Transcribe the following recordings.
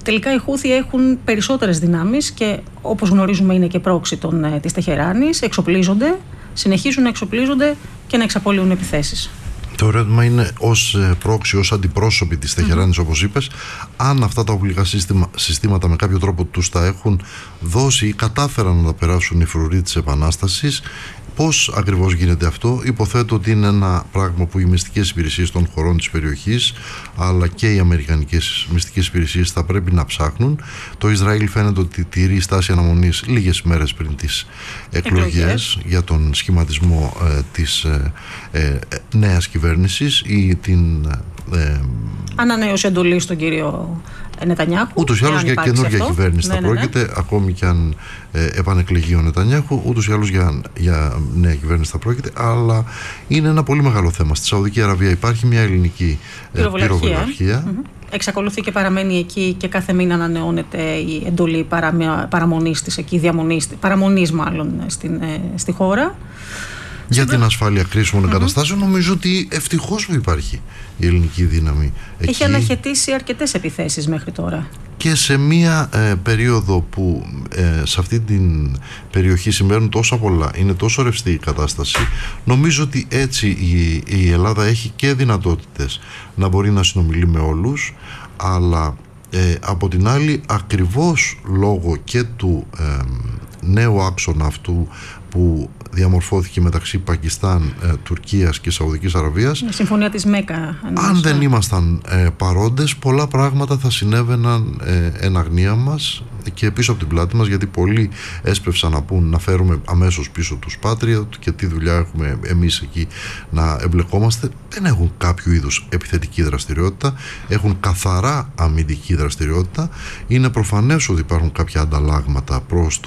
τελικά οι Χούθι έχουν περισσότερες δυνάμεις και όπως γνωρίζουμε είναι και πρόξη της Τεχεράνης, εξοπλίζονται, συνεχίζουν να εξοπλίζονται και να εξαπολύουν επιθέσεις. Το ερώτημα είναι ως πρόξη, ως αντιπρόσωποι της Τεχεράνης, όπως είπες, αν αυτά τα οπλικά συστήματα με κάποιο τρόπο τους τα έχουν δώσει ή κατάφεραν να τα περάσουν οι φρουροί της Επανάστασης. Πώς ακριβώς γίνεται αυτό? Υποθέτω ότι είναι ένα πράγμα που οι μυστικές υπηρεσίες των χωρών της περιοχής, αλλά και οι αμερικανικές μυστικές υπηρεσίες θα πρέπει να ψάχνουν. Το Ισραήλ φαίνεται ότι τηρεί στάση αναμονής λίγες μέρες πριν τις εκλογές για τον σχηματισμό της νέας κυβέρνησης ή την ανανέωση εντολής στον κύριο Νετανιάχου. Ούτως ή άλλως για καινούργια κυβέρνηση θα πρόκειται, ακόμη και αν επανεκλεγεί ο Νετανιάχου, ούτως ή άλλως για νέα κυβέρνηση θα πρόκειται, αλλά είναι ένα πολύ μεγάλο θέμα. Στη Σαουδική Αραβία υπάρχει μια ελληνική πυροβολαρχία. Εξακολουθεί και παραμένει εκεί και κάθε μήνα ανανεώνεται η εντολή παραμονής της εκεί, παραμονής μάλλον στη χώρα. Για την ασφάλεια κρίσιμων εγκαταστάσεων, νομίζω ότι ευτυχώς που υπάρχει η ελληνική δύναμη εκεί. Έχει αναχαιτήσει αρκετές επιθέσεις μέχρι τώρα. Και σε μία περίοδο που σε αυτή την περιοχή συμβαίνουν τόσα πολλά, είναι τόσο ρευστή η κατάσταση, νομίζω ότι έτσι η Ελλάδα έχει και δυνατότητες να μπορεί να συνομιλεί με όλους, αλλά από την άλλη, ακριβώς λόγω και του νέου άξονα αυτού που διαμορφώθηκε μεταξύ Πακιστάν, Τουρκίας και Σαουδικής Αραβίας, η συμφωνία της Μέκα. Αν δεν ήμασταν παρόντες, πολλά πράγματα θα συνέβαιναν εν αγνία μας και πίσω από την πλάτη μας, γιατί πολλοί έσπευσαν να πούν να φέρουμε αμέσως πίσω τους Patriot και τι δουλειά έχουμε εμείς εκεί να εμπλεκόμαστε. Δεν έχουν κάποιο είδους επιθετική δραστηριότητα, έχουν καθαρά αμυντική δραστηριότητα. Είναι προφανές ότι υπάρχουν κάποια ανταλλάγματα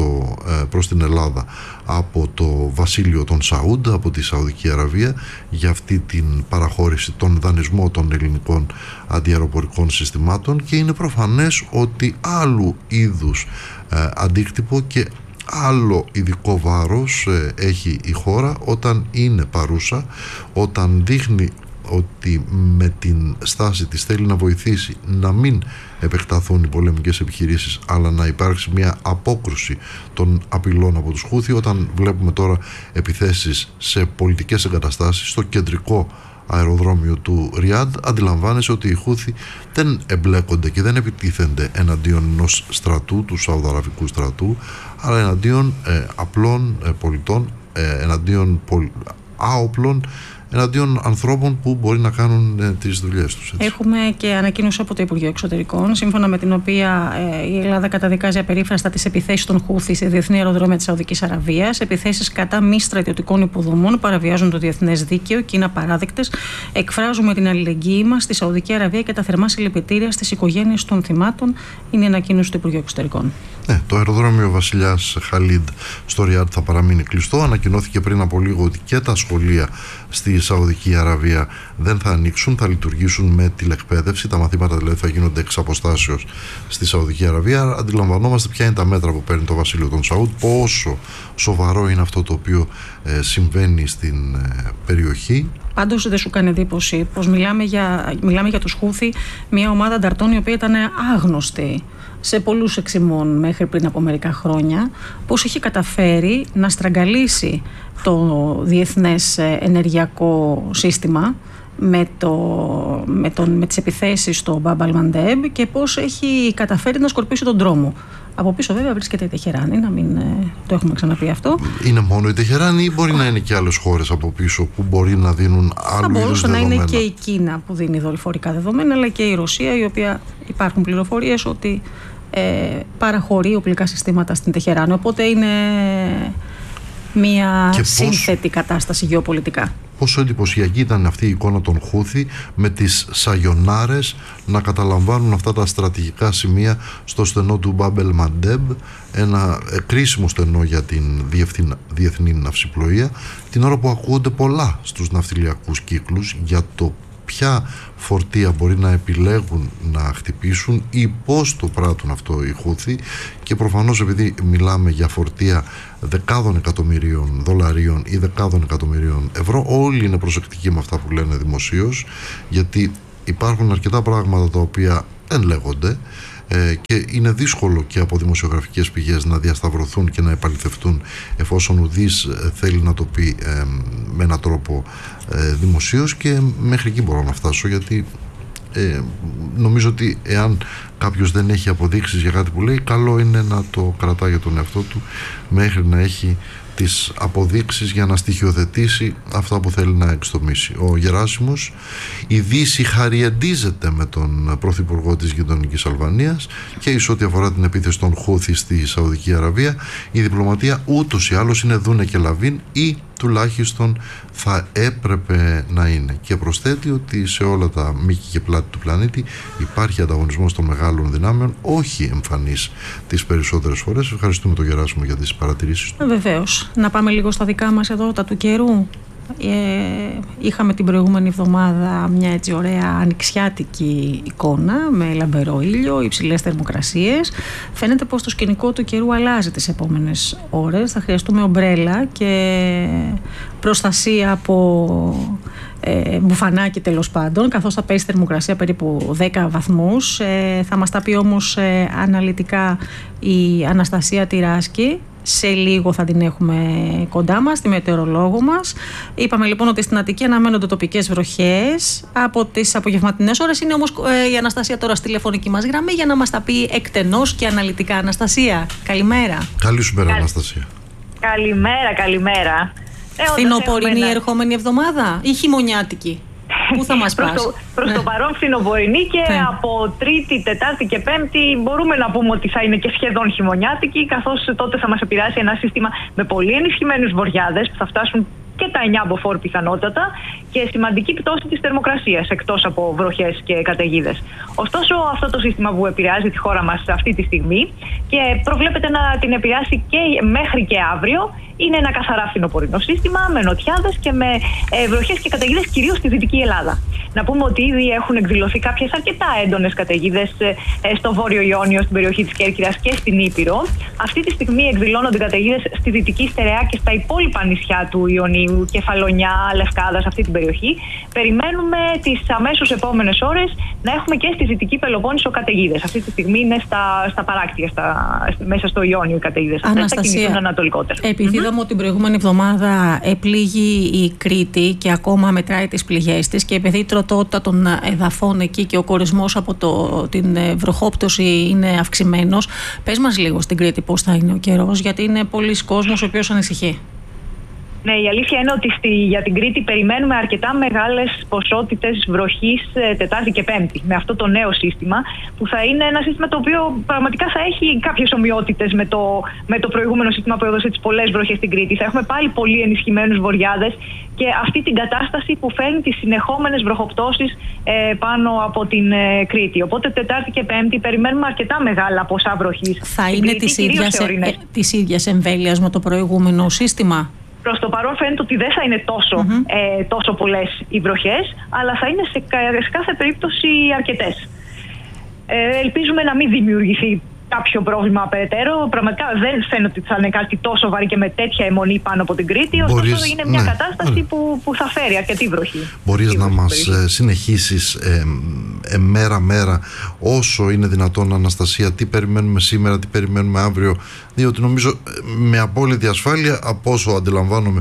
προς την Ελλάδα από το βασίλειο των Σαούντ, από τη Σαουδική Αραβία, για αυτή την παραχώρηση, τον δανεισμό των ελληνικών αντιαεροπορικών συστημάτων, και είναι προφανές ότι άλλου είδους αντίκτυπο και άλλο ειδικό βάρος έχει η χώρα όταν είναι παρούσα, όταν δείχνει ότι με την στάση της θέλει να βοηθήσει να μην επεκταθούν οι πολεμικές επιχειρήσεις, αλλά να υπάρξει μια απόκρουση των απειλών από τους Χούθι. Όταν βλέπουμε τώρα επιθέσεις σε πολιτικές εγκαταστάσεις στο κεντρικό αεροδρόμιο του Ριάντ, αντιλαμβάνεσαι ότι οι Χούθι δεν εμπλέκονται και δεν επιτίθενται εναντίον ενός στρατού, του Σαουδαραβικού στρατού, αλλά εναντίον απλών πολιτών, εναντίον άοπλων, εναντίον ανθρώπων που μπορεί να κάνουν τις δουλειές τους. Έτσι. Έχουμε και ανακοίνωση από το Υπουργείο Εξωτερικών, σύμφωνα με την οποία η Ελλάδα καταδικάζει απερίφραστα τις επιθέσεις των Χούθι σε διεθνή αεροδρόμια της Σαουδικής Αραβίας. Επιθέσεις κατά μη στρατιωτικών υποδομών παραβιάζουν το διεθνές δίκαιο και είναι απαράδεκτες. Εκφράζουμε την αλληλεγγύη μας στη Σαουδική Αραβία και τα θερμά συλληπιτήρια στις οικογένειες των θυμάτων. Είναι η ανακοίνωση του Υπουργείου Εξωτερικών. Το αεροδρόμιο Βασιλιάς Χαλίντ στο Ριάντ θα παραμείνει κλειστό. Ανακοινώθηκε πριν από λίγο ότι και τα σχολεία στη Σαουδική Αραβία δεν θα ανοίξουν, θα λειτουργήσουν με τηλεκπαίδευση. Τα μαθήματα δηλαδή θα γίνονται εξ αποστάσεως στη Σαουδική Αραβία. Αντιλαμβανόμαστε ποια είναι τα μέτρα που παίρνει το βασίλειο των Σαούντ, πόσο σοβαρό είναι αυτό το οποίο συμβαίνει στην περιοχή. Πάντως δεν σου κάνει εντύπωση πως μιλάμε για τους Χούθι, μια ομάδα ανταρτών η οποία ήταν άγνωστη σε πολλούς εξημών μέχρι πριν από μερικά χρόνια, πως έχει καταφέρει να στραγγαλίσει το διεθνές ενεργειακό σύστημα με τις επιθέσεις στο Μπαμπ Αλ-Μαντέμπ και πως έχει καταφέρει να σκορπίσει τον δρόμο. Από πίσω βέβαια βρίσκεται η Τεχεράνη, να μην το έχουμε ξαναπεί αυτό. Είναι μόνο η Τεχεράνη ή μπορεί να είναι και άλλες χώρες από πίσω που μπορεί να δίνουν άλλου είδους δεδομένα? Θα μπορούσε να είναι και η Κίνα που δίνει δορυφορικά δεδομένα, αλλά και η Ρωσία, η οποία υπάρχουν πληροφορίες ότι παραχωρεί οπλικά συστήματα στην Τεχεράνη. Οπότε είναι μια σύνθετη κατάσταση γεωπολιτικά. Πόσο εντυπωσιακή ήταν αυτή η εικόνα των Χούθι με τις σαγιονάρες να καταλαμβάνουν αυτά τα στρατηγικά σημεία στο στενό του Μπαμπ Αλ-Μαντέμπ, ένα κρίσιμο στενό για την διεθνή ναυσιπλοεία, την ώρα που ακούγονται πολλά στους ναυτιλιακούς κύκλους για το ποια φορτία μπορεί να επιλέγουν να χτυπήσουν ή πώς το πράττουν αυτό οι Χούθι. Και προφανώς επειδή μιλάμε για φορτία δεκάδων εκατομμυρίων δολαρίων ή δεκάδων εκατομμυρίων ευρώ, όλοι είναι προσεκτικοί με αυτά που λένε δημοσίως, γιατί υπάρχουν αρκετά πράγματα τα οποία δεν λέγονται. και είναι δύσκολο και από δημοσιογραφικές πηγές να διασταυρωθούν και να επαληθευτούν, εφόσον ουδής θέλει να το πει με έναν τρόπο δημοσίως, και μέχρι εκεί μπορώ να φτάσω, γιατί νομίζω ότι εάν κάποιος δεν έχει αποδείξεις για κάτι που λέει, καλό είναι να το κρατάει για τον εαυτό του μέχρι να έχει τις αποδείξεις για να στοιχειοθετήσει αυτά που θέλει να εξτομίσει. Ο Γεράσιμος, η Δύση χαριεντίζεται με τον πρωθυπουργό της γειτονικής Αλβανίας, και εις ό,τι αφορά την επίθεση των Χούθη στη Σαουδική Αραβία, η διπλωματία ούτως ή άλλως είναι δούνε και λαβίν, ή τουλάχιστον θα έπρεπε να είναι. Και προσθέτει ότι σε όλα τα μήκη και πλάτη του πλανήτη υπάρχει ανταγωνισμός των μεγάλων δυνάμεων, όχι εμφανής τις περισσότερες φορές. Ευχαριστούμε τον Γεράσιμο για τις παρατηρήσεις του. Βεβαίως. Να πάμε λίγο στα δικά μας εδώ, τα του καιρού. Είχαμε την προηγούμενη εβδομάδα μια έτσι ωραία ανοιξιάτικη εικόνα με λαμπερό ήλιο, υψηλές θερμοκρασίες. Φαίνεται πως το σκηνικό του καιρού αλλάζει τις επόμενες ώρες. Θα χρειαστούμε ομπρέλα και προστασία από μπουφανάκι, τέλος πάντων, καθώς θα πέσει θερμοκρασία περίπου 10 βαθμούς. Θα μας τα πει όμως αναλυτικά η Αναστασία Τυράσκη. Σε λίγο θα την έχουμε κοντά μας, τη μετεωρολόγο μας. Είπαμε λοιπόν ότι στην Αττική αναμένονται τοπικές βροχές από τις απογευματινές ώρες. Είναι όμως η Αναστασία τώρα στη τηλεφωνική μας γραμμή για να μας τα πει εκτενώς και αναλυτικά. Αναστασία, καλημέρα. Καλή σου μέρα, Αναστασία. Καλημέρα. Φθινοπορεινή ερχόμενη εβδομάδα ή χειμωνιάτικη? Πού θα μας πας? Προς το παρόν φθινοπορεινή, και από Τρίτη, Τετάρτη και Πέμπτη μπορούμε να πούμε ότι θα είναι και σχεδόν χειμωνιάτικη, καθώς τότε θα μας επηρεάσει ένα σύστημα με πολύ ενισχυμένους βοριάδες που θα φτάσουν και τα 9 μποφόρ πιθανότατα, και σημαντική πτώση της θερμοκρασίας, εκτός από βροχές και καταιγίδες. Ωστόσο, αυτό το σύστημα που επηρεάζει τη χώρα μας αυτή τη στιγμή και προβλέπεται να την επηρεάσει και μέχρι και αύριο, είναι ένα καθαρά φθινοπορεινό σύστημα με νοτιάδες και με βροχές και καταιγίδες κυρίως στη Δυτική Ελλάδα. Να πούμε ότι ήδη έχουν εκδηλωθεί κάποιες αρκετά έντονες καταιγίδες στο Βόρειο Ιόνιο, στην περιοχή της Κέρκυρας και στην Ήπειρο. Αυτή τη στιγμή εκδηλώνονται καταιγίδες στη Δυτική Στερεά και στα υπόλοιπα νησιά του Ιωνίου, Κεφαλονιά, Λευκάδα, σε αυτή την περιοχή. Περιμένουμε τις αμέσως επόμενες ώρες να έχουμε και στη Δυτική Πελοπόννησο καταιγίδες. Αυτή τη στιγμή είναι στα παράκτια, μέσα στο Ιόνιο οι καταιγίδες. Αυτές θα κινηθούν ανατολικότερα. Επειδή είδαμε ότι την προηγούμενη εβδομάδα επλήγει η Κρήτη και ακόμα μετράει τις πληγές της, και επειδή η τροτότητα των εδαφών εκεί και ο κορισμός από την βροχόπτωση είναι αυξημένος, πες μας λίγο στην Κρήτη πώς θα είναι ο καιρός, γιατί είναι πολλοί κόσμος ο οποίος ανησυχεί. Ναι, η αλήθεια είναι ότι για την Κρήτη περιμένουμε αρκετά μεγάλες ποσότητες βροχής Τετάρτη και Πέμπτη με αυτό το νέο σύστημα, που θα είναι ένα σύστημα το οποίο πραγματικά θα έχει κάποιες ομοιότητες με το προηγούμενο σύστημα που έδωσε τις πολλές βροχές στην Κρήτη. Θα έχουμε πάλι πολύ ενισχυμένους βοριάδες και αυτή την κατάσταση που φέρνει τις συνεχόμενες βροχοπτώσεις πάνω από την Κρήτη. Οπότε Τετάρτη και Πέμπτη περιμένουμε αρκετά μεγάλα ποσά βροχής. Θα είναι της ίδιας εμβέλειας με το προηγούμενο σύστημα? Προς το παρόν φαίνεται ότι δεν θα είναι τόσο πολλές οι βροχές, αλλά θα είναι σε κάθε περίπτωση αρκετές. Ελπίζουμε να μην δημιουργηθεί κάποιο πρόβλημα περαιτέρω. Πραγματικά δεν φαίνεται ότι θα είναι κάτι τόσο βαρύ και με τέτοια αιμονή πάνω από την Κρήτη. Ωστόσο, είναι μια κατάσταση που θα φέρει αρκετή βροχή. Μπορείς να μας συνεχίσεις μέρα-μέρα, όσο είναι δυνατόν, Αναστασία, τι περιμένουμε σήμερα, τι περιμένουμε αύριο? Διότι νομίζω με απόλυτη ασφάλεια, από όσο αντιλαμβάνομαι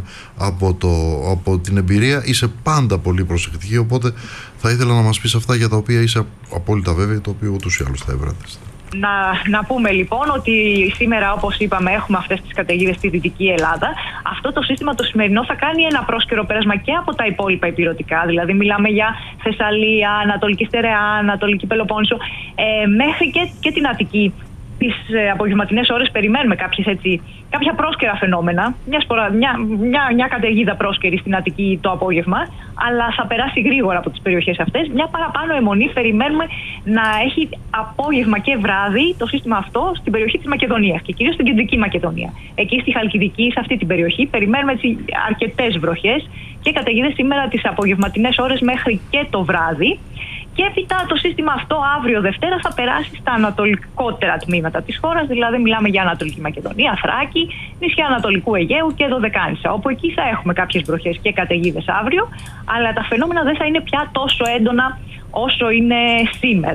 από την εμπειρία, είσαι πάντα πολύ προσεκτική. Οπότε θα ήθελα να μας πεις αυτά για τα οποία είσαι απόλυτα βέβαιη, το οποίο ούτως ή άλλως θα έβρατε. Να πούμε λοιπόν ότι σήμερα, όπως είπαμε, έχουμε αυτές τις καταιγίδες στη Δυτική Ελλάδα. Αυτό το σύστημα το σημερινό θα κάνει ένα πρόσκαιρο πέρασμα και από τα υπόλοιπα υπηρετικά. Δηλαδή μιλάμε για Θεσσαλία, Ανατολική Στερεά, Ανατολική Πελοπόννησο, μέχρι και την Αττική. Τις απογευματινές ώρες περιμένουμε κάποια πρόσκαιρα φαινόμενα. Μια καταιγίδα πρόσκαιρη στην Αττική το απόγευμα, αλλά θα περάσει γρήγορα από τις περιοχές αυτές. Μια παραπάνω αιμονή περιμένουμε να έχει απόγευμα και βράδυ το σύστημα αυτό στην περιοχή της Μακεδονίας και κυρίως στην Κεντρική Μακεδονία. Εκεί στη Χαλκιδική, σε αυτή την περιοχή, περιμένουμε αρκετές βροχές και καταιγίδες σήμερα τις απογευματινές ώρες μέχρι και το βράδυ. Και έπειτα το σύστημα αυτό αύριο Δευτέρα θα περάσει στα ανατολικότερα τμήματα της χώρας, δηλαδή μιλάμε για Ανατολική Μακεδονία, Θράκη, νησιά Ανατολικού Αιγαίου και Δωδεκάνησα, όπου εκεί θα έχουμε κάποιες βροχές και καταιγίδες αύριο, αλλά τα φαινόμενα δεν θα είναι πια τόσο έντονα όσο είναι σήμερα.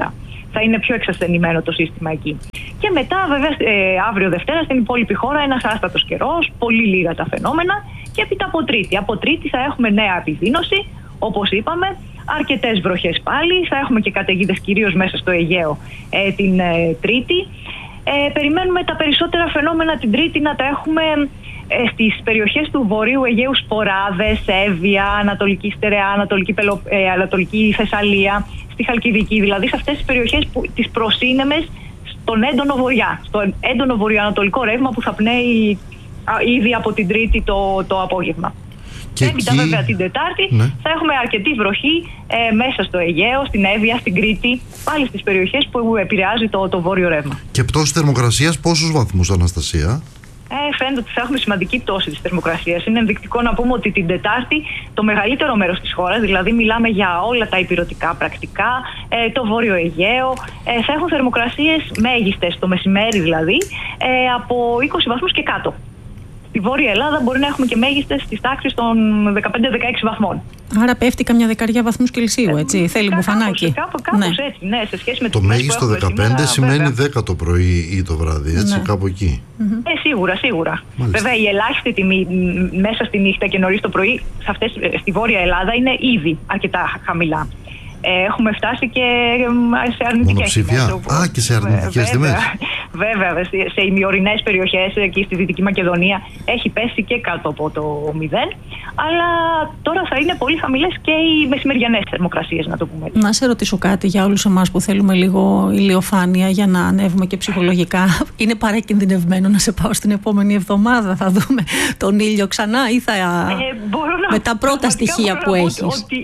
θα είναι πιο εξασθενημένο το σύστημα εκεί. Και μετά, βέβαια, αύριο Δευτέρα στην υπόλοιπη χώρα ένας άστατος καιρός, πολύ λίγα τα φαινόμενα. Και έπειτα από Τρίτη. Από Τρίτη θα έχουμε νέα επιδείνωση, όπως είπαμε, αρκετές βροχές πάλι. Θα έχουμε και καταιγίδες κυρίως μέσα στο Αιγαίο την Τρίτη. Περιμένουμε τα περισσότερα φαινόμενα την Τρίτη να τα έχουμε στις περιοχές του Βορείου Αιγαίου, Σποράδες, Εύβοια, Ανατολική Στερεά, Ανατολική Θεσσαλία, στη Χαλκιδική, δηλαδή σε αυτές τις περιοχές τις προσύνεμες στον έντονο βορειά, στο έντονο βορειοανατολικό ρεύμα που θα πνέει ήδη από την Τρίτη το απόγευμα. Και έπειτα βέβαια την Τετάρτη θα έχουμε αρκετή βροχή μέσα στο Αιγαίο, στην Εύβοια, στην Κρήτη, πάλι στις περιοχές που επηρεάζει το βόρειο ρεύμα. Και πτώση θερμοκρασίας πόσους βαθμούς, Αναστασία? Φαίνεται ότι θα έχουμε σημαντική πτώση της θερμοκρασίας. Είναι ενδεικτικό να πούμε ότι την Τετάρτη το μεγαλύτερο μέρος της χώρας, δηλαδή μιλάμε για όλα τα ηπειρωτικά πρακτικά, το Βόρειο Αιγαίο, θα έχουν θερμοκρασίες μέγιστες το μεσημέρι δηλαδή, από 20 βαθμούς και κάτω. Στη Βόρεια Ελλάδα μπορεί να έχουμε και μέγιστες στις τάξεις των 15-16 βαθμών. Άρα πέφτει καμιά 10 βαθμούς Κελσίου, έτσι. Θέλει μπουφανάκι. Κάπως έτσι, ναι, σε σχέση με το μέγιστο 15 σήμερα, σημαίνει 10 το πρωί ή το βράδυ, έτσι, κάπου εκεί. Σίγουρα. Μάλιστα. Βέβαια, η ελάχιστη τιμή μέσα στη νύχτα και νωρίς το πρωί στη Βόρεια Ελλάδα είναι ήδη αρκετά χαμηλά. Έχουμε φτάσει και σε αρνητικές τιμές. Και σε αρνητικές τιμές. Βέβαια, σε ημιορεινές περιοχές και στη Δυτική Μακεδονία έχει πέσει και κάτω από το 0. Αλλά τώρα θα είναι πολύ χαμηλές και οι μεσημεριανές θερμοκρασίες, να το πούμε έτσι. Να σε ρωτήσω κάτι για όλους εμάς που θέλουμε λίγο ηλιοφάνεια για να ανέβουμε και ψυχολογικά. Είναι παρακινδυνευμένο να σε πάω στην επόμενη εβδομάδα? Θα δούμε τον ήλιο ξανά ή θα. Με τα πρώτα στοιχεία που έχεις? Ότι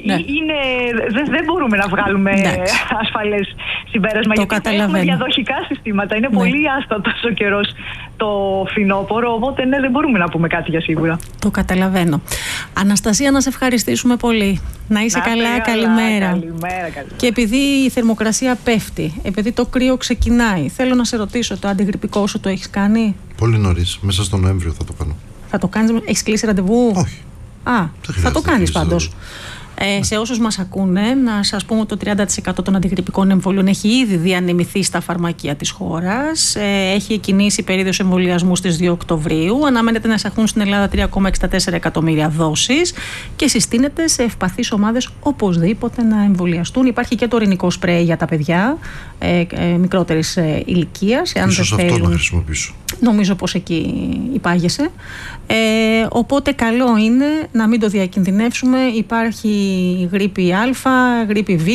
δεν μπορούμε να βγάλουμε ασφαλές συμπέρασμα. Το γιατί έχουμε διαδοχικά συστήματα. Είναι πολύ άστατος ο καιρός το φθινόπωρο, οπότε δεν μπορούμε να πούμε κάτι για σίγουρα. Το καταλαβαίνω. Αναστασία, να σε ευχαριστήσουμε πολύ. Να είσαι καλά, καλημέρα. Καλημέρα. Και επειδή η θερμοκρασία πέφτει, επειδή το κρύο ξεκινάει, θέλω να σε ρωτήσω, το αντιγρυπικό σου το έχεις κάνει? Πολύ νωρίς, μέσα στο Νοέμβριο θα το κάνω. Θα το κάνεις, έχεις κλείσει ραντεβού? Όχι. Θα το κάνεις πάντως. Σε όσους μας ακούνε, να σας πούμε ότι το 30% των αντιγρυπικών εμβολίων έχει ήδη διανεμηθεί στα φαρμακεία της χώρας. Έχει εκκινήσει η περίοδος εμβολιασμού στις 2 Οκτωβρίου. Αναμένεται να εισαχθούν στην Ελλάδα 3,64 εκατομμύρια δόσεις και συστήνεται σε ευπαθείς ομάδες οπωσδήποτε να εμβολιαστούν. Υπάρχει και το ορεινικό σπρέι για τα παιδιά μικρότερης ηλικίας. Ίσως αυτό να χρησιμοποιήσω. Νομίζω πως εκεί υπάγεσαι. Οπότε καλό είναι να μην το διακινδυνεύσουμε. Υπάρχει γρίπη Α, γρίπη Β,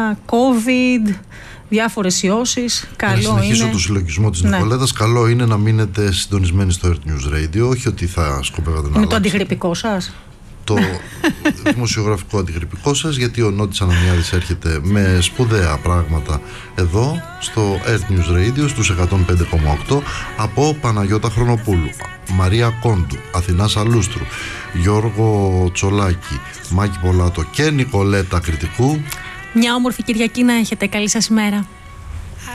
COVID, διάφορες ιώσεις. Καλό είναι. Να συνεχίσω το συλλογισμό της Νικολέτας. Καλό είναι να μείνετε συντονισμένοι στο Earth News Radio. Όχι ότι θα σκοπεύατε να είναι αλλάξετε το αντιγρυπικό σας. Το δημοσιογραφικό αντιγρυπικό σας, γιατί ο Νότης Ανανιάδης έρχεται με σπουδαία πράγματα εδώ στο Earth News Radio στους 105,8 από Παναγιώτα Χρονοπούλου, Μαρία Κόντου, Αθηνά Σαλούστρου, Γιώργο Τσολάκη, Μάκη Πολάτο και Νικολέτα Κρητικού. Μια όμορφη Κυριακή να έχετε. Καλή σας ημέρα.